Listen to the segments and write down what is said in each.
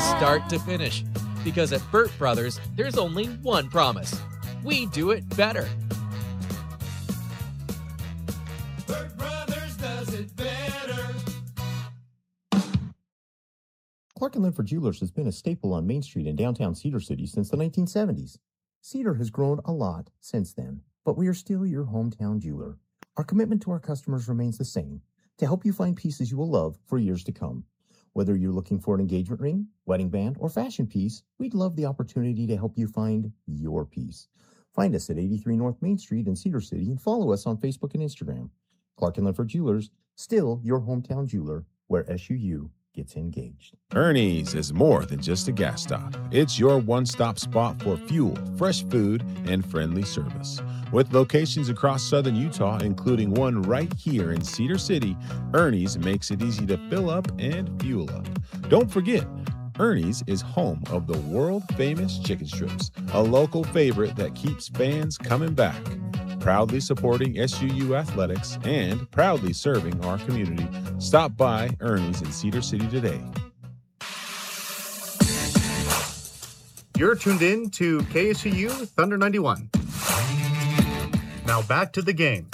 start to finish. Because at Burt Brothers, there's only one promise. We do it better. Burt Brothers does it better. Clark & Linford Jewelers has been a staple on Main Street in downtown Cedar City since the 1970s. Cedar has grown a lot since then, but we are still your hometown jeweler. Our commitment to our customers remains the same, to help you find pieces you will love for years to come. Whether you're looking for an engagement ring, wedding band, or fashion piece, we'd love the opportunity to help you find your piece. Find us at 83 North Main Street in Cedar City and follow us on Facebook and Instagram. Clark & Linford Jewelers, still your hometown jeweler, where SUU gets engaged. Ernie's is more than just a gas stop. It's your one-stop spot for fuel, fresh food, and friendly service. With locations across southern Utah, including one right here in Cedar City, Ernie's makes it easy to fill up and fuel up. Don't forget, Ernie's is home of the world-famous chicken strips, a local favorite that keeps fans coming back. Proudly supporting SUU athletics and proudly serving our community. Stop by Ernie's in Cedar City today. You're tuned in to KSUU Thunder 91. Now back to the game.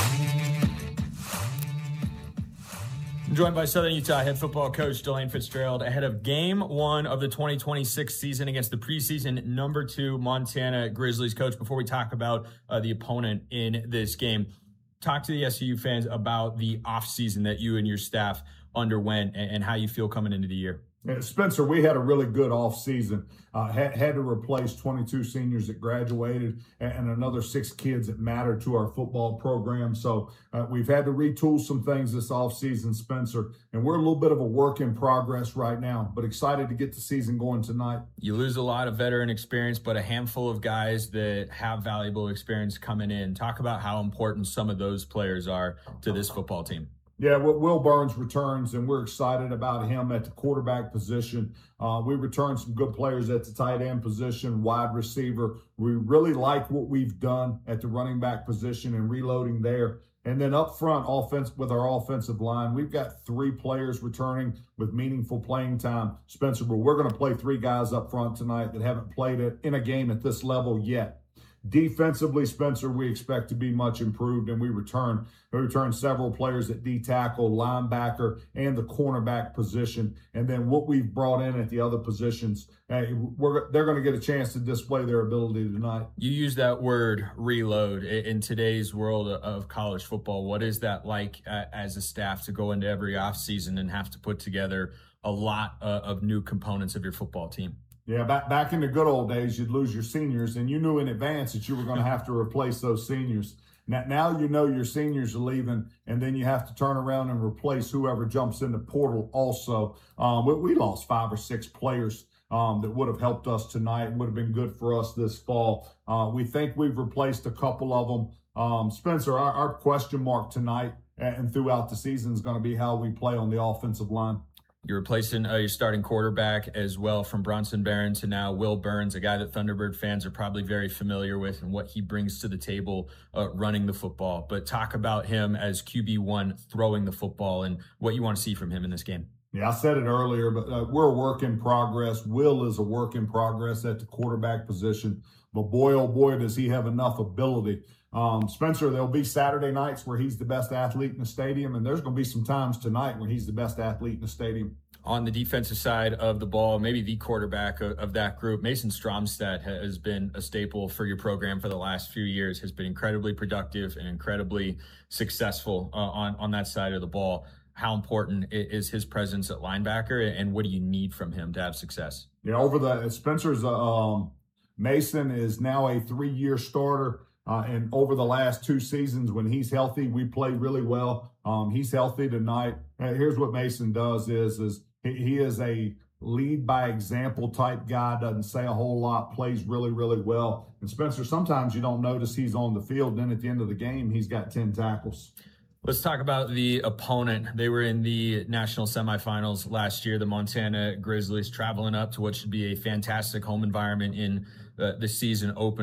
I'm joined by Southern Utah head football coach Delane Fitzgerald ahead of game 1 of the 2026 season against the preseason number 2 Montana Grizzlies. Coach, before we talk about the opponent in this game, talk to the SUU fans about the offseason that you and your staff underwent and how you feel coming into the year. Yeah, Spencer, we had a really good offseason. Had to replace 22 seniors that graduated and another 6 kids that mattered to our football program. So we've had to retool some things this offseason, Spencer, and we're a little bit of a work in progress right now, but excited to get the season going tonight. You lose a lot of veteran experience, but a handful of guys that have valuable experience coming in. Talk about how important some of those players are to this football team. Yeah, Will Burns returns, and we're excited about him at the quarterback position. We returned some good players at the tight end position, wide receiver. We really like what we've done at the running back position and reloading there. And then up front, with our offensive line, we've got 3 players returning with meaningful playing time. Spencer, but we're going to play 3 guys up front tonight that haven't played it in a game at this level yet. Defensively, Spencer, we expect to be much improved, and we return several players at D-tackle, linebacker, and the cornerback position. And then what we've brought in at the other positions, they're going to get a chance to display their ability tonight. You use that word reload in today's world of college football. What is that like as a staff to go into every offseason and have to put together a lot of new components of your football team? Yeah, back in the good old days, you'd lose your seniors, and you knew in advance that you were going to have to replace those seniors. Now you know your seniors are leaving, and then you have to turn around and replace whoever jumps in the portal also. We lost 5 or 6 players that would have helped us tonight and would have been good for us this fall. We think we've replaced a couple of them. Spencer, our question mark tonight and throughout the season is going to be how we play on the offensive line. You're replacing your starting quarterback as well, from Bronson Barron to now Will Burns, a guy that Thunderbird fans are probably very familiar with and what he brings to the table running the football. But talk about him as QB1 throwing the football and what you want to see from him in this game. Yeah, I said it earlier, but we're a work in progress. Will is a work in progress at the quarterback position. But boy, oh boy, does he have enough ability. Spencer, there'll be Saturday nights where he's the best athlete in the stadium, and there's going to be some times tonight where he's the best athlete in the stadium. On the defensive side of the ball, maybe the quarterback of that group, Mason Stromstad has been a staple for your program for the last few years, has been incredibly productive and incredibly successful on that side of the ball. How important is his presence at linebacker, and what do you need from him to have success? Yeah, Spencer's Mason is now a 3-year starter. And over the last 2 seasons, when he's healthy, we play really well. He's healthy tonight. Here's what Mason does is he is a lead by example type guy, doesn't say a whole lot, plays really, really well. And Spencer, sometimes you don't notice he's on the field. Then at the end of the game, he's got 10 tackles. Let's talk about the opponent. They were in the national semifinals last year, the Montana Grizzlies, traveling up to what should be a fantastic home environment in the season opener.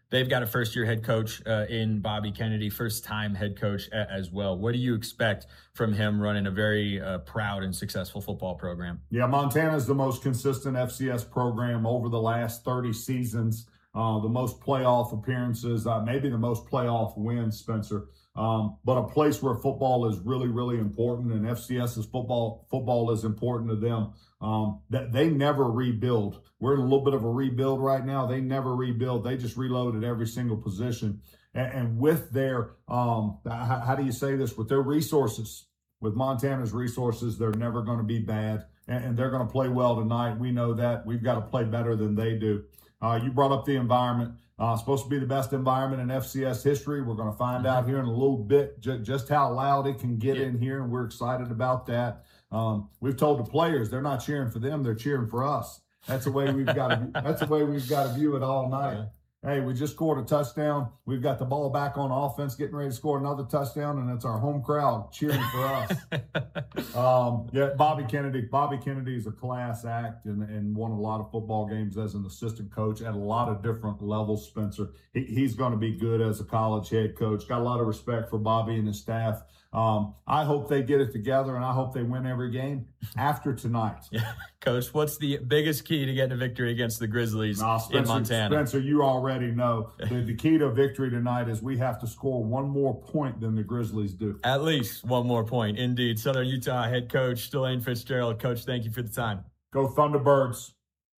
they've got a first-year head coach in Bobby Kennedy, first-time head coach as well. What do you expect from him running a very proud and successful football program? Yeah, Montana's the most consistent FCS program over the last 30 seasons, the most playoff appearances, maybe the most playoff wins, Spencer. But a place where football is really, really important, and FCS's football is important to them. That they never rebuild. We're in a little bit of a rebuild right now. They never rebuild. They just reload at every single position. And with their, how do you say this? With their resources, with Montana's resources, they're never going to be bad. And they're going to play well tonight. We know that. We've got to play better than they do. You brought up the environment. Supposed to be the best environment in FCS history. We're going to find out here in a little bit just how loud it can get in here, and we're excited about that. We've told the players they're not cheering for them; they're cheering for us. That's the way we've got to. That's the way we've got to view it all night. Hey, we just scored a touchdown. We've got the ball back on offense, getting ready to score another touchdown, and it's our home crowd cheering for us. Yeah, Bobby Kennedy. Bobby Kennedy is a class act and won a lot of football games as an assistant coach at a lot of different levels, Spencer. He's going to be good as a college head coach. Got a lot of respect for Bobby and his staff. I hope they get it together, and I hope they win every game after tonight. Yeah. Coach, what's the biggest key to getting a victory against the Grizzlies in Montana? Spencer, you already know. The key to victory tonight is we have to score one more point than the Grizzlies do. At least one more point, indeed. Southern Utah head coach Delane Fitzgerald. Coach, thank you for the time. Go Thunderbirds.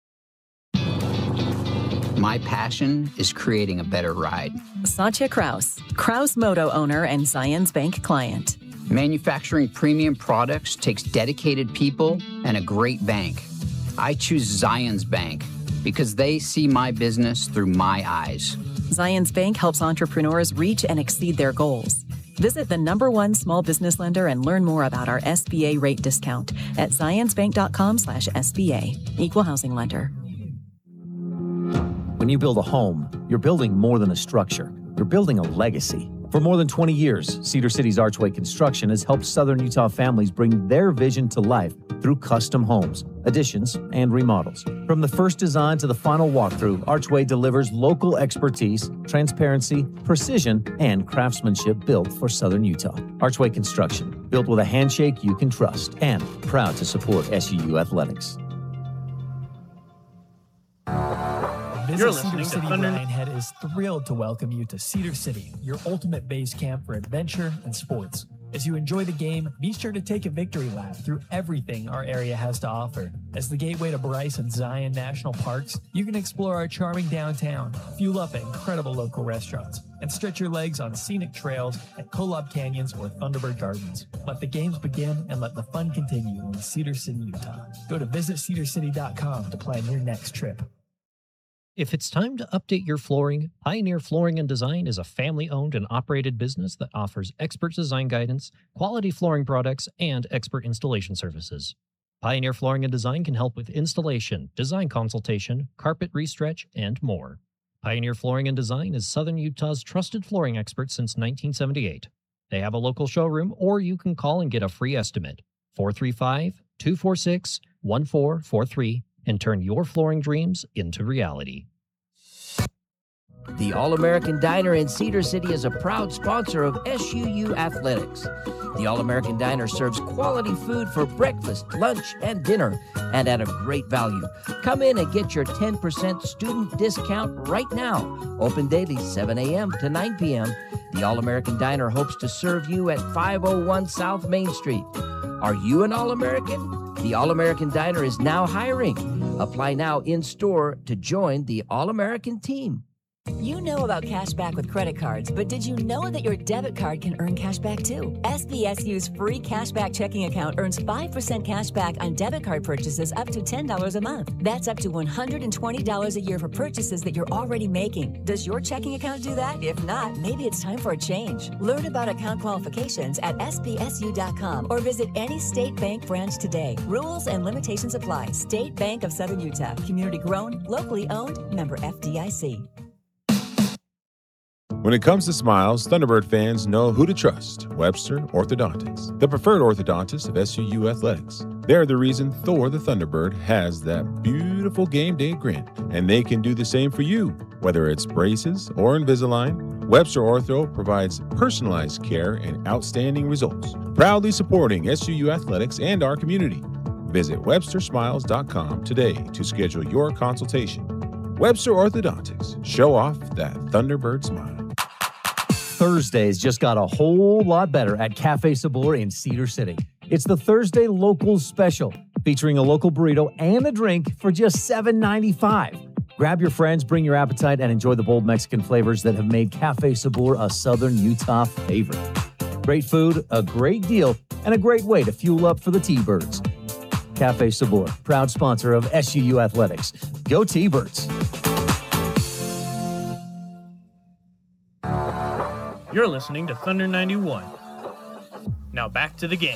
My passion is creating a better ride. Satya Kraus Moto owner and Zions Bank client. Manufacturing premium products takes dedicated people and a great bank. I choose Zions Bank because they see my business through my eyes. Zions Bank helps entrepreneurs reach and exceed their goals. Visit the #1 small business lender and learn more about our SBA rate discount at zionsbank.com/SBA. Equal housing lender. When you build a home, you're building more than a structure. You're building a legacy. For more than 20 years, Cedar City's Archway Construction has helped Southern Utah families bring their vision to life through custom homes, additions, and remodels. From the first design to the final walkthrough, Archway delivers local expertise, transparency, precision, and craftsmanship built for Southern Utah. Archway Construction, built with a handshake you can trust, and proud to support SUU athletics. Visit Cedar City. Brian Head is thrilled to welcome you to Cedar City, your ultimate base camp for adventure and sports. As you enjoy the game, be sure to take a victory lap through everything our area has to offer. As the gateway to Bryce and Zion National Parks, you can explore our charming downtown, fuel up at incredible local restaurants, and stretch your legs on scenic trails at Kolob Canyons or Thunderbird Gardens. Let the games begin and let the fun continue in Cedar City, Utah. Go to visitcedarcity.com to plan your next trip. If it's time to update your flooring, Pioneer Flooring and Design is a family-owned and operated business that offers expert design guidance, quality flooring products, and expert installation services. Pioneer Flooring and Design can help with installation, design consultation, carpet restretch, and more. Pioneer Flooring and Design is Southern Utah's trusted flooring expert since 1978. They have a local showroom, or you can call and get a free estimate, 435-246-1443, and turn your flooring dreams into reality. The All-American Diner in Cedar City is a proud sponsor of SUU Athletics. The All-American Diner serves quality food for breakfast, lunch, and dinner, and at a great value. Come in and get your 10% student discount right now. Open daily 7 a.m. to 9 p.m. The All-American Diner hopes to serve you at 501 South Main Street. Are you an All-American? The All-American Diner is now hiring. Apply now in-store to join the All-American team. You know about cash back with credit cards, but did you know that your debit card can earn cash back too? SBSU's free cashback checking account earns 5% cash back on debit card purchases up to $10 a month. That's up to $120 a year for purchases that you're already making. Does your checking account do that? If not, maybe it's time for a change. Learn about account qualifications at SBSU.com or visit any state bank branch today. Rules and limitations apply. State Bank of Southern Utah. Community grown, locally owned, member FDIC. When it comes to smiles, Thunderbird fans know who to trust: Webster Orthodontics, the preferred orthodontist of SUU athletics. They're the reason Thor the Thunderbird has that beautiful game day grin, and they can do the same for you. Whether it's braces or Invisalign, Webster Ortho provides personalized care and outstanding results, proudly supporting SUU athletics and our community. Visit webstersmiles.com today to schedule your consultation. Webster Orthodontics. Show off that Thunderbird smile. Thursdays just got a whole lot better at Cafe Sabor in Cedar City. It's the Thursday Locals Special, featuring a local burrito and a drink for just $7.95. Grab your friends, bring your appetite, and enjoy the bold Mexican flavors that have made Cafe Sabor a Southern Utah favorite. Great food, a great deal, and a great way to fuel up for the T-Birds. Cafe Sabor, proud sponsor of SUU Athletics. Go T-Birds! You're listening to Thunder 91. Now back to the game.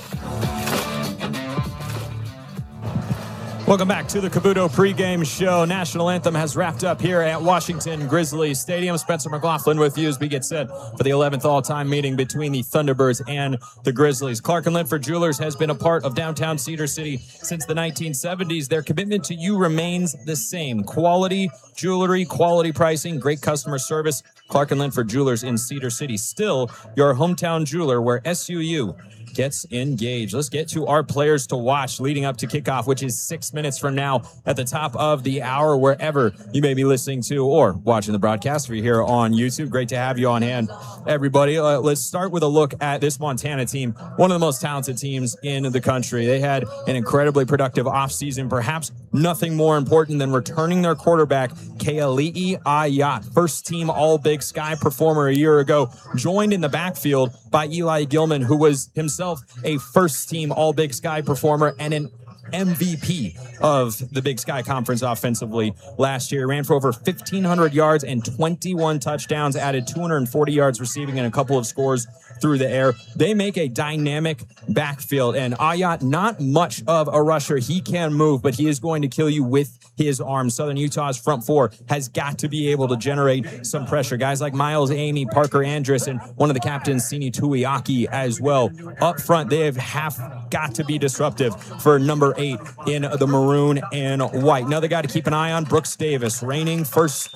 Welcome back to the Cavuto pregame show. National anthem has wrapped up here at Washington Grizzlies Stadium. Spencer McLaughlin with you as we get set for the 11th all-time meeting between the Thunderbirds and the Grizzlies. Clark & Linford Jewelers has been a part of downtown Cedar City since the 1970s. Their commitment to you remains the same. Quality jewelry, quality pricing, great customer service. Clark & Linford Jewelers in Cedar City, still your hometown jeweler where SUU gets engaged. Let's get to our players to watch leading up to kickoff, which is 6 minutes from now at the top of the hour, wherever you may be listening to or watching the broadcast. If you're here on YouTube, great to have you on hand, everybody. Let's start with a look at this Montana team, one of the most talented teams in the country. They had an incredibly productive offseason, perhaps nothing more important than returning their quarterback, Keali'i Ayat, first team All-Big Sky performer a year ago, joined in the backfield by Eli Gilman, who was himself a first-team All-Big Sky performer and an MVP of the Big Sky Conference offensively last year. Ran for over 1,500 yards and 21 touchdowns, added 240 yards receiving and a couple of scores through the air. They make a dynamic backfield, and Ayat, not much of a rusher. He can move, but he is going to kill you with his arm. Southern Utah's front four has got to be able to generate some pressure. Guys like Miles Amy, Parker Andrus, and one of the captains, Sini Tuiaki, as well. Up front, they have got to be disruptive for number 8 in the maroon and white. Another guy to keep an eye on, Brooks Davis, reigning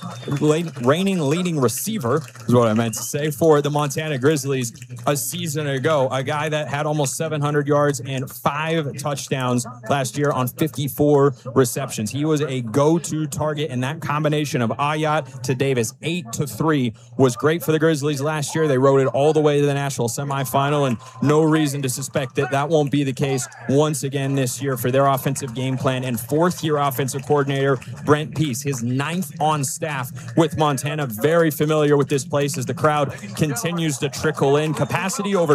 leading receiver, is what I meant to say, for the Montana Grizzlies a season ago. A guy that had almost 700 yards and 5 touchdowns last year on 54 receptions. He was a go-to target, and that combination of Ayat to Davis, 8-3, was great for the Grizzlies last year. They rode it all the way to the national semifinal, and no reason to suspect that that won't be the case once again this year for their offensive game plan. And fourth-year offensive coordinator Brent Peace, his 9th on staff with Montana, very familiar with this place as the crowd continues to trickle in. Capacity over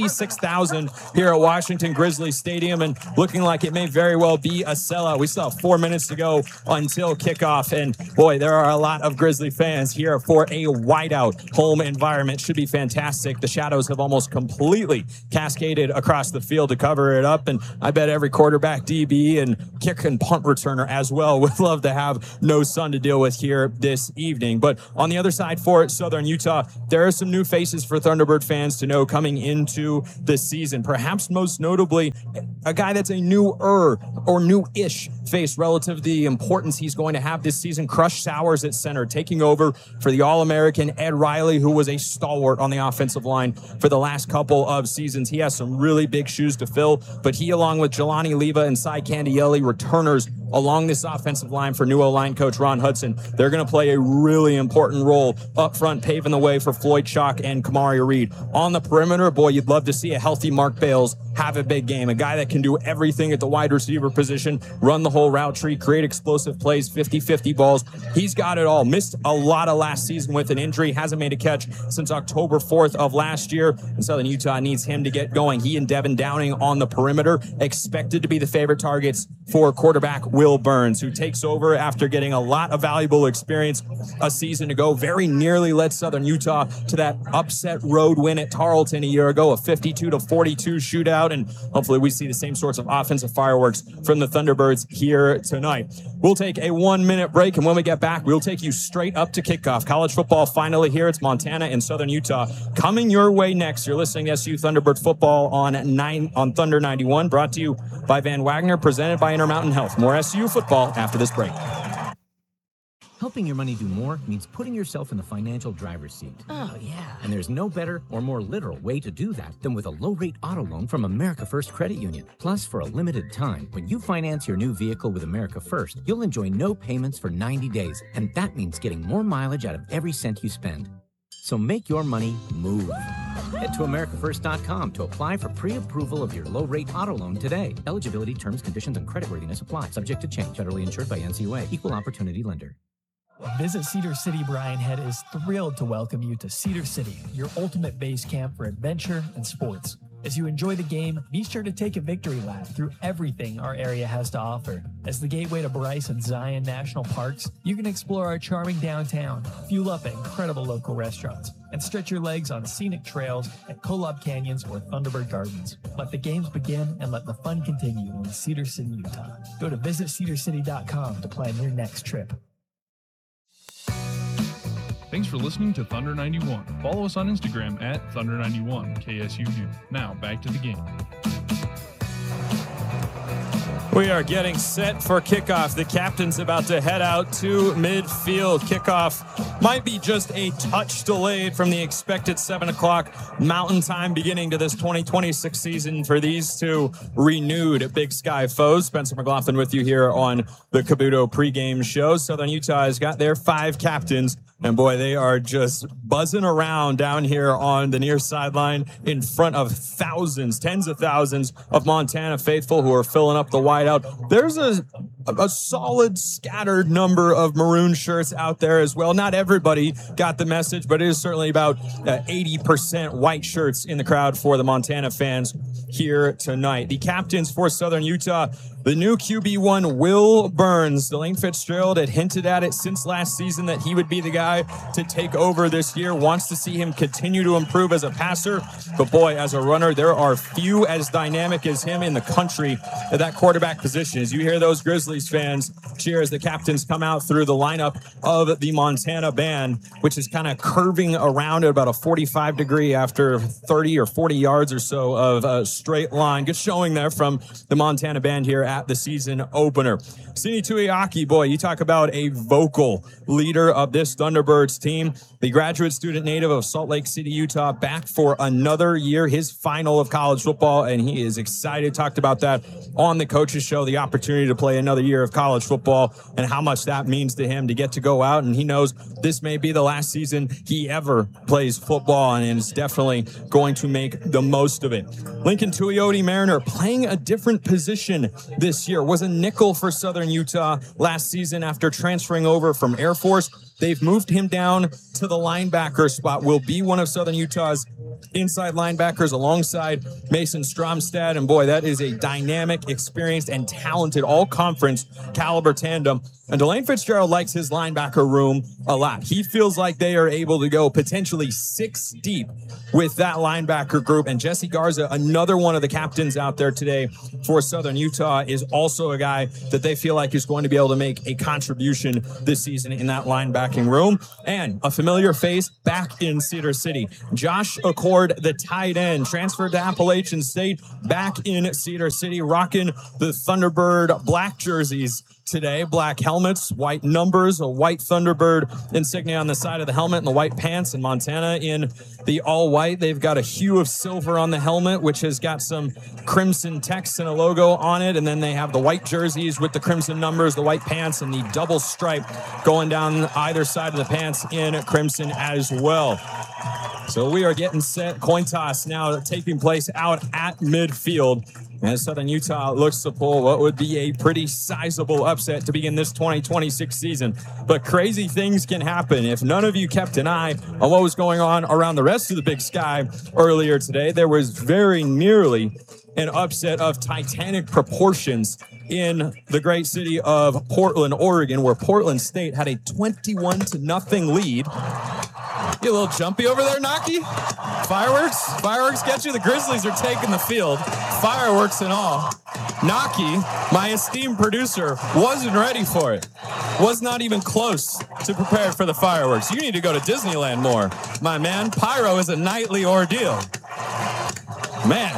26,000 here at Washington Grizzlies Stadium, and looking like it may very well be a sellout. We still have 4 minutes to go until kickoff, and boy, there are a lot of Grizzly fans here for a whiteout home environment. Should be fantastic. The shadows have almost completely cascaded across the field to cover it up, and I bet every quarterback, DB, and kick and punt returner as well would love to have no sun to deal with here this evening. But on the other side for Southern Utah, there are some new faces for Thunderbird fans to know coming into the season. Perhaps most notably, a guy that's a newer or new-ish face relative to the importance he's going to have this season. Crush Sowers at center, taking over for the All-American Ed Riley, who was a stalwart on the offensive line for the last couple of seasons. He has some really big shoes to fill, but he, along with Jelani Leva and Cy Candielli, returners along this offensive line for new O-line coach Ron Hudson, they're going to play a really important role up front, paving the way for Floyd Chalk and Kamari Reed. On the perimeter, boy, you'd love to see a healthy Mark Bales have a big game, a guy that can do everything at the wide receiver position, run the whole route tree, create explosive plays, 50-50 balls. He's got it all. Missed a lot of last season with an injury, hasn't made a catch since October 4th of last year, and Southern Utah needs him to get going. He and Devin Downing on the perimeter, expected to be the favorite targets for quarterback Will Burns, who takes over after getting a lot of valuable experience a season ago. Very nearly led Southern Utah to that upset road win at Tarleton a year ago, a 52-42 shootout, and hopefully we see the same sorts of offensive fireworks from the Thunderbirds here tonight. We'll take a 1-minute break, and when we get back, we'll take you straight up to kickoff. College football finally here. It's Montana and Southern Utah coming your way next. You're listening to SU Thunderbird football on Thunder 91, brought to you by Van Wagner, presented by Intermountain Health. More SU football after this break. Helping your money do more means putting yourself in the financial driver's seat. Oh, yeah. And there's no better or more literal way to do that than with a low-rate auto loan from America First Credit Union. Plus, for a limited time, when you finance your new vehicle with America First, you'll enjoy no payments for 90 days. And that means getting more mileage out of every cent you spend. So make your money move. Head to AmericaFirst.com to apply for pre-approval of your low-rate auto loan today. Eligibility, terms, conditions, and creditworthiness apply. Subject to change. Federally insured by NCUA. Equal Opportunity Lender. Visit Cedar City. Brian Head is thrilled to welcome you to Cedar City, your ultimate base camp for adventure and sports. As you enjoy the game, be sure to take a victory lap through everything our area has to offer. As the gateway to Bryce and Zion National Parks, you can explore our charming downtown, fuel up at incredible local restaurants, and stretch your legs on scenic trails at Kolob Canyons or Thunderbird Gardens. Let the games begin and let the fun continue in Cedar City, Utah. Go to visitcedarcity.com to plan your next trip. Thanks for listening to Thunder 91. Follow us on Instagram at Thunder91 KSUU. Now back to the game. We are getting set for kickoff. The captain's about to head out to midfield. Kickoff might be just a touch delayed from the expected 7 o'clock Mountain Time beginning to this 2026 season for these two renewed Big Sky foes. Spencer McLaughlin with you here on the Kabuto pregame show. Southern Utah has got their 5 captains. And boy, they are just buzzing around down here on the near sideline in front of thousands, tens of thousands of Montana faithful who are filling up the whiteout. There's a solid scattered number of maroon shirts out there as well. Not everybody got the message, but it is certainly about 80% white shirts in the crowd for the Montana fans here tonight. The captains for Southern Utah, the new QB1, Will Burns. Delane Fitzgerald had hinted at it since last season that he would be the guy to take over this year. Wants to see him continue to improve as a passer. But boy, as a runner, there are few as dynamic as him in the country at that quarterback position. As you hear those Grizzlies fans cheer as the captains come out through the lineup of the Montana band, which is kind of curving around at about a 45 degree after 30 or 40 yards or so of a straight line. Good showing there from the Montana band here at the season opener. Sini Tuiaki, boy, you talk about a vocal leader of this Thunderbirds team. The graduate student native of Salt Lake City, Utah, back for another year, his final of college football, and he is excited. Talked about that on the coaches show, the opportunity to play another year of college football and how much that means to him to get to go out. And he knows this may be the last season he ever plays football, and is definitely going to make the most of it. Lincoln Tuioti Mariner playing a different position this year, was a nickel for Southern Utah last season after transferring over from Air Force. They've moved him down to the linebacker spot, will be one of Southern Utah's inside linebackers alongside Mason Stromstad. And boy, that is a dynamic, experienced, and talented all-conference caliber tandem. And Delane Fitzgerald likes his linebacker room a lot. He feels like they are able to go potentially 6 deep with that linebacker group. And Jesse Garza, another one of the captains out there today for Southern Utah, is also a guy that they feel like is going to be able to make a contribution this season in that linebacking room. And a familiar face back in Cedar City, Josh Accord, the tight end, transferred to Appalachian State, back in Cedar City, rocking the Thunderbird black jerseys today. Black helmets, white numbers, a white Thunderbird insignia on the side of the helmet, and the white pants. In Montana, in the all white, they've got a hue of silver on the helmet, which has got some crimson text and a logo on it. And then they have the white jerseys with the crimson numbers, the white pants, and the double stripe going down either side of the pants in crimson as well. So we are getting set. Coin toss now taking place out at midfield, as Southern Utah looks to pull what would be a pretty sizable upset to begin this 2026 season. But crazy things can happen. If none of you kept an eye on what was going on around the rest of the Big Sky earlier today, there was very nearly an upset of titanic proportions in the great city of Portland, Oregon, where Portland State had a 21-0 lead. You a little jumpy over there, Naki? Fireworks get you. The Grizzlies are taking the field. Fireworks and all. Naki, my esteemed producer, wasn't ready for it. Was not even close to prepared for the fireworks. You need to go to Disneyland more, my man. Pyro is a nightly ordeal. Man.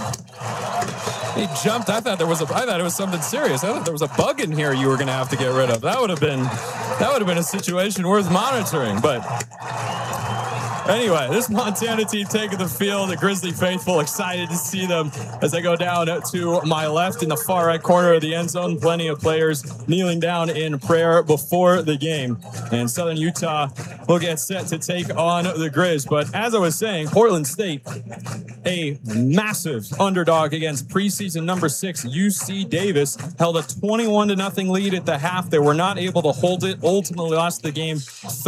He jumped. I thought it was something serious. I thought there was a bug in here you were going to have to get rid of. That would have been That would have been a situation worth monitoring, but anyway, this Montana team taking the field. The Grizzly faithful excited to see them as they go down to my left in the far right corner of the end zone. Plenty of players kneeling down in prayer before the game. And Southern Utah will get set to take on the Grizz. But as I was saying, Portland State, a massive underdog against preseason number 6 UC Davis, held a 21-0 lead at the half. They were not able to hold it. Ultimately lost the game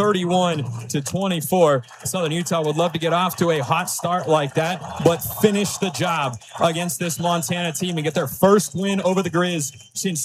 31-24. Southern Utah would love to get off to a hot start like that, but finish the job against this Montana team and get their first win over the Grizz since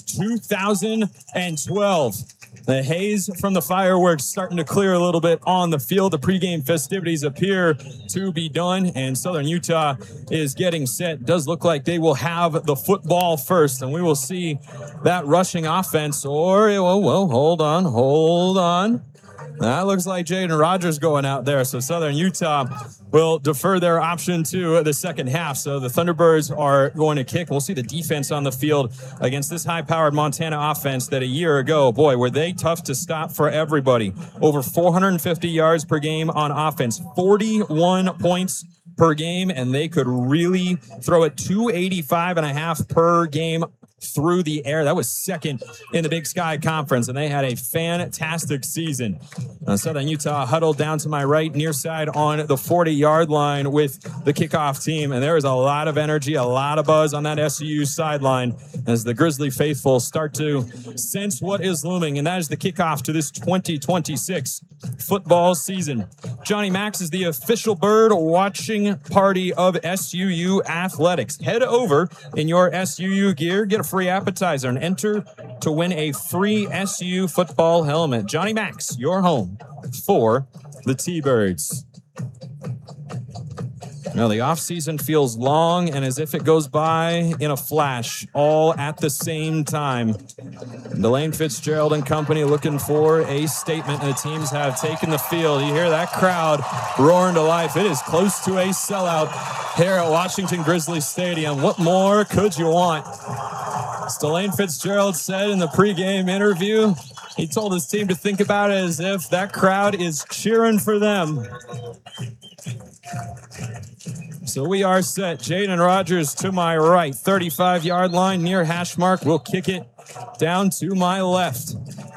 2012. The haze from the fireworks starting to clear a little bit on the field. The pregame festivities appear to be done, and Southern Utah is getting set. Does look like they will have the football first, and we will see that rushing offense. Or, whoa, hold on. That looks like Jaden Rogers going out there. So Southern Utah will defer their option to the second half. So the Thunderbirds are going to kick. We'll see the defense on the field against this high-powered Montana offense that a year ago, boy, were they tough to stop for everybody. Over 450 yards per game on offense, 41 points per game, and they could really throw it 285.5 per game through the air. That was second in the Big Sky Conference, and they had a fantastic season. Southern Utah huddled down to my right, near side on the 40-yard line with the kickoff team, and there is a lot of energy, a lot of buzz on that SUU sideline as the Grizzly faithful start to sense what is looming, and that is the kickoff to this 2026 football season. Johnny Max is the official bird watching party of SUU Athletics. Head over in your SUU gear, get a free appetizer, and enter to win a free SU football helmet. Johnny Max, your home for the T-Birds. Now, the offseason feels long and as if it goes by in a flash, all at the same time. Delane Fitzgerald and company looking for a statement, and the teams have taken the field. You hear that crowd roaring to life. It is close to a sellout here at Washington Grizzly Stadium. What more could you want? As Delane Fitzgerald said in the pregame interview, he told his team to think about it as if that crowd is cheering for them. So we are set. Jaden Rogers to my right, 35-yard line near hash mark. We'll kick it down to my left.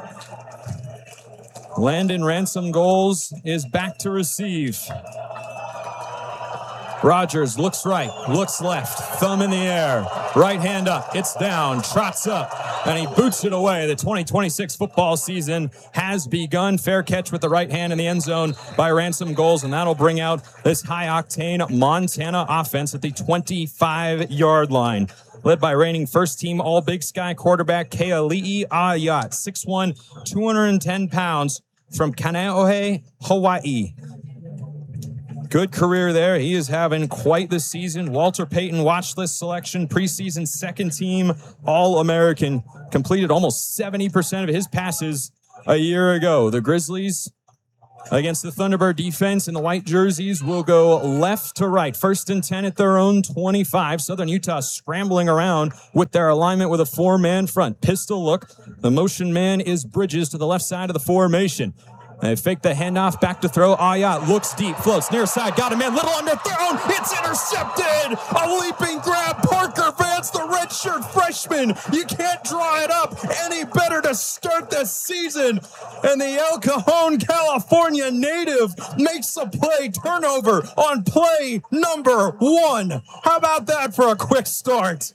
Landon Ransom Goals is back to receive. Rogers looks right, looks left, thumb in the air, right hand up, it's down, trots up, and he boots it away. The 2026 football season has begun. Fair catch with the right hand in the end zone by Ransom Goals, and that'll bring out this high-octane Montana offense at the 25-yard line. Led by reigning first-team All-Big Sky quarterback Keali'i Ayat, 6'1", 210 pounds, from Kaneohe, Hawaii. Good career there. He is having quite the season. Walter Payton watch list selection, preseason second team All-American. Completed almost 70% of his passes a year ago. The Grizzlies against the Thunderbird defense in the white jerseys will go left to right. 1st and 10 at their own 25. Southern Utah scrambling around with their alignment with a 4-man front. Pistol look. The motion man is Bridges to the left side of the formation. They fake the handoff, back to throw. Ayat looks deep, floats near side, got him in, little underthrown, it's intercepted! A leaping grab, Parker Vance, the redshirt freshman. You can't draw it up any better to start the season. And the El Cajon, California native makes a play, turnover on play number 1. How about that for a quick start?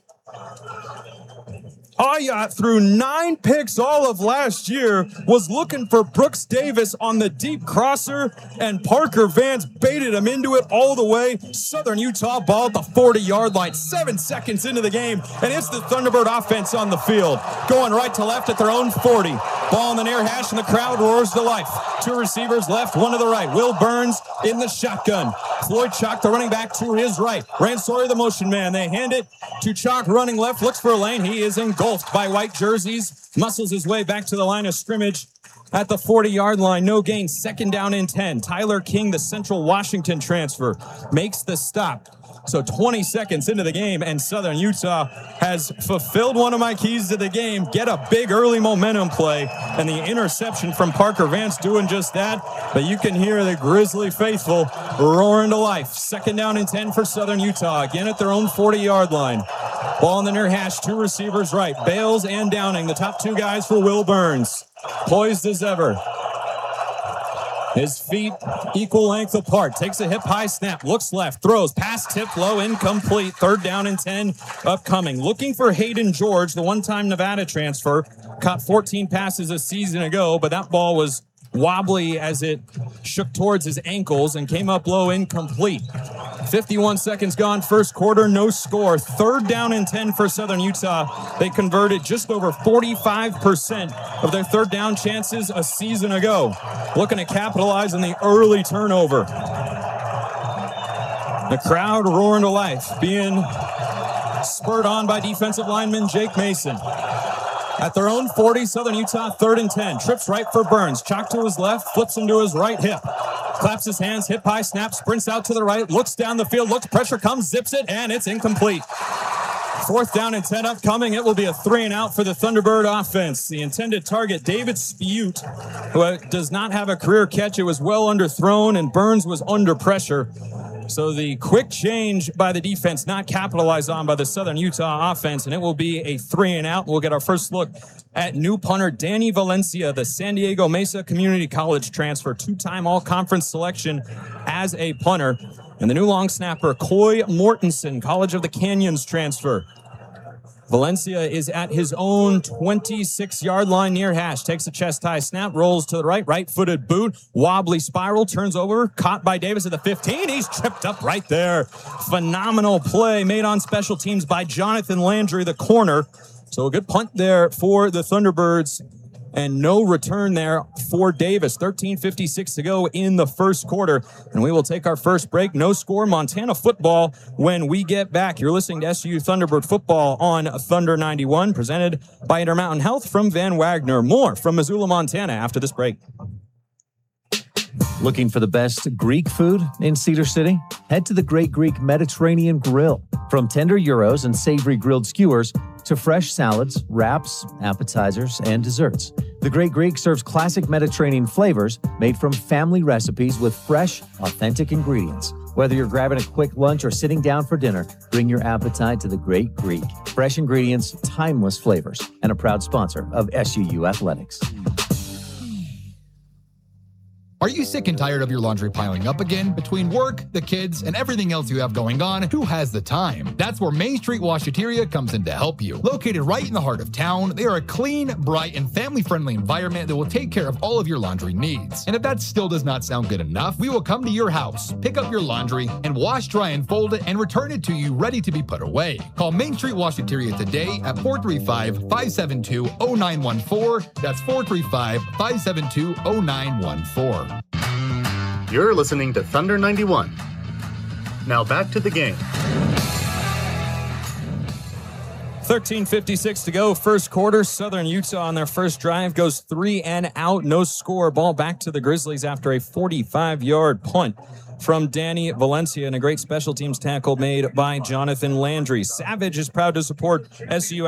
Ayat threw 9 picks all of last year, was looking for Brooks Davis on the deep crosser, and Parker Vance baited him into it all the way. Southern Utah ball at the 40-yard line, 7 seconds into the game, and it's the Thunderbird offense on the field, going right to left at their own 40. Ball in the near hash, and the crowd roars to life. 2 receivers left, 1 to the right. Will Burns in the shotgun. Floyd Chalk, the running back, to his right. Ransori, the motion man. They hand it to Chalk, running left, looks for a lane. He is engulfed by white jerseys, muscles his way back to the line of scrimmage at the 40-yard line. No gain, 2nd down and 10. Tyler King, the Central Washington transfer, makes the stop. So 20 seconds into the game, and Southern Utah has fulfilled one of my keys to the game. Get a big early momentum play and the interception from Parker Vance doing just that. But you can hear the Grizzly faithful roaring to life. 2nd down and 10 for Southern Utah, again at their own 40-yard line. Ball in the near hash, 2 receivers right, Bales and Downing, the top 2 guys for Will Burns. Poised as ever. His feet equal length apart. Takes a hip-high snap. Looks left. Throws. Pass tipped low. Incomplete. 3rd down and 10 upcoming. Looking for Hayden George, the one-time Nevada transfer. Caught 14 passes a season ago, but that ball was wobbly as it shook towards his ankles and came up low. Incomplete. 51 seconds gone. First quarter. No score. 3rd down and 10 for Southern Utah. They converted just over 45% of their 3rd down chances a season ago. Looking to capitalize on the early turnover. The crowd roaring to life, being spurred on by defensive lineman Jake Mason. At their own 40, Southern Utah, 3rd and 10. Trips right for Burns. Chalk to his left, flips him to his right hip. Claps his hands, hip high snap, sprints out to the right, looks down the field, looks, pressure comes, zips it, and it's incomplete. 4th down and 10 upcoming. It will be a 3 and out for the Thunderbird offense. The intended target, David Spute, who does not have a career catch. It was well underthrown, and Burns was under pressure. So the quick change by the defense not capitalized on by the Southern Utah offense, and it will be a 3 and out. We'll get our first look at new punter Danny Valencia, the San Diego Mesa Community College transfer, 2-time all-conference selection as a punter. And the new long snapper, Coy Mortensen, College of the Canyons transfer. Valencia is at his own 26-yard line near hash. Takes a chest-high snap, rolls to the right, right-footed boot, wobbly spiral, turns over, caught by Davis at the 15. He's tripped up right there. Phenomenal play made on special teams by Jonathan Landry, the corner. So a good punt there for the Thunderbirds. And no return there for Davis. 13:56 to go in the first quarter. And we will take our first break. No score, Montana football when we get back. You're listening to SU Thunderbird football on Thunder 91, presented by Intermountain Health from Van Wagner. More from Missoula, Montana after this break. Looking for the best Greek food in Cedar City? Head to the Great Greek Mediterranean Grill. From tender gyros and savory grilled skewers to fresh salads, wraps, appetizers, and desserts, the Great Greek serves classic Mediterranean flavors made from family recipes with fresh, authentic ingredients. Whether you're grabbing a quick lunch or sitting down for dinner, bring your appetite to the Great Greek. Fresh ingredients, timeless flavors, and a proud sponsor of SUU Athletics. Are you sick and tired of your laundry piling up again? Between work, the kids, and everything else you have going on, who has the time? That's where Main Street Washateria comes in to help you. Located right in the heart of town, they are a clean, bright, and family-friendly environment that will take care of all of your laundry needs. And if that still does not sound good enough, we will come to your house, pick up your laundry, and wash, dry, and fold it, and return it to you ready to be put away. Call Main Street Washateria today at 435-572-0914. That's 435-572-0914. You're listening to Thunder 91. Now back to the game. 13:56 to go, first quarter. Southern Utah on their first drive goes 3 and out, no score. Ball back to the Grizzlies after a 45-yard punt from Danny Valencia and a great special teams tackle made by Jonathan Landry. Savage is proud to support SU